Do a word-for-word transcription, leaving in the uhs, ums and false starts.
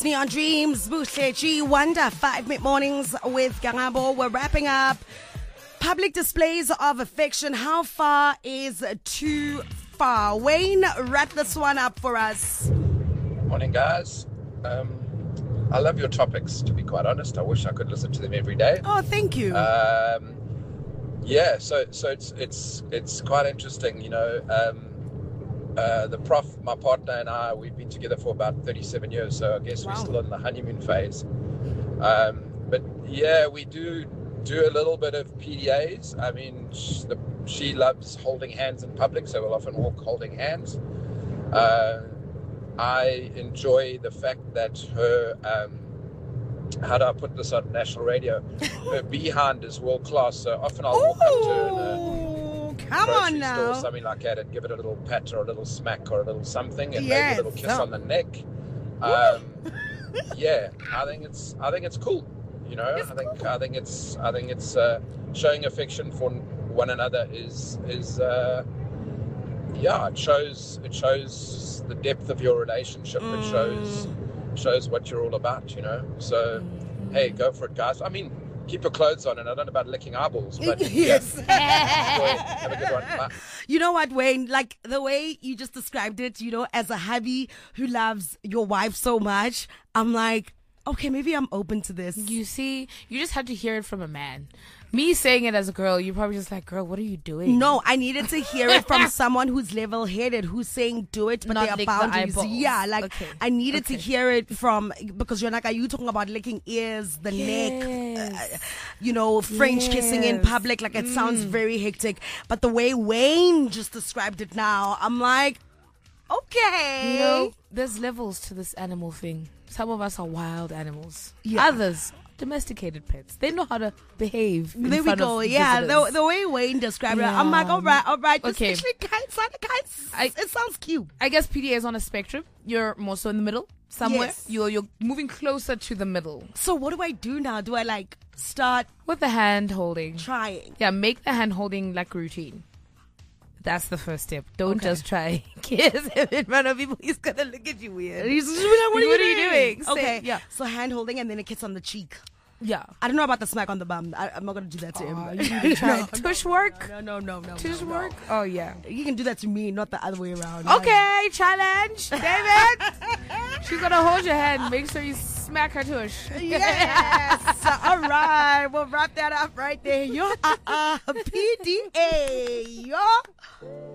It's Neon Dreams, Buhle G Wonder, five mid mornings with Gangabo. We're wrapping up public displays of affection. How far is too far? Wayne, wrap this one up for us. Morning, guys. Um, I love your topics, to be quite honest. I wish I could listen to them every day. Oh, thank you. Um, yeah, so so it's it's it's quite interesting, you know. Um, uh, the prof, my partner and I, we've been together for about thirty-seven years, so I guess Wow. we're still in the honeymoon phase. Um, but yeah, we do do a little bit of P D As. I mean, she, the, she loves holding hands in public, so we'll often walk holding hands. Uh, I enjoy the fact that her, um, how do I put this on national radio? Her behind is world class, so often I'll walk up to her in a Ooh, come grocery on store now. or something like that and give it a little pat or a little smack or a little something and Yes. maybe a little kiss Oh. on the neck. Um, yeah, I think it's I think it's cool. You know, It's I think cool. I think it's I think it's uh, showing affection for one another is is uh, yeah, it shows it shows the depth of your relationship. It shows shows what you're all about. You know, so hey, go for it, guys. I mean, keep your clothes on, and I don't know about licking eyeballs, but Yes. yeah, enjoy. Have a good one. Bye. You know what, Wayne? Like the way you just described it, you know, as a hubby who loves your wife so much, I'm like, okay, maybe I'm open to this. You see, you just had to hear it from a man. Me saying it as a girl, you're probably just like, girl, what are you doing? No, I needed to hear it from someone who's level-headed, who's saying do it, but Not there are lick the boundaries. eyeballs. Yeah, like Okay. I needed to Okay. hear it from, because you're like, are you talking about licking ears, the neck, Yes. uh, you know, French kissing in Yes. public? Like it sounds very hectic. But the way Wayne just described it now, I'm like, okay. You know, there's levels to this animal thing. Some of us are wild animals. Yeah. Others, domesticated pets. They know how to behave. in There we front go. of Yeah, the, visitors. the way Wayne described it, I'm Yeah. like, all right, all right. This Okay. actually kind of, kind of, I- it sounds cute. I guess P D A is on a spectrum. You're more so in the middle somewhere. Yes. You're you're moving closer to the middle So what do I do now? Do I like start with the hand holding. trying? Yeah, make the hand holding like routine. That's the first step. Don't Okay. just try kiss him in front of people. He's gonna look at you weird. He's just like, what are you What are you doing? doing? Say- Okay, yeah. So hand holding and then a kiss on the cheek. Yeah. I don't know about the smack on the bum. I, I'm not gonna do that to Aw, him. you need to try tush work. No, no, no, no. Tush no, no. work. Oh yeah. You can do that to me, not the other way around. Okay, challenge, David. She's gonna hold your hand. Make sure you smack her tush. Yes. All right. We'll wrap that up right there. Yo, uh, uh, P D A. Yo.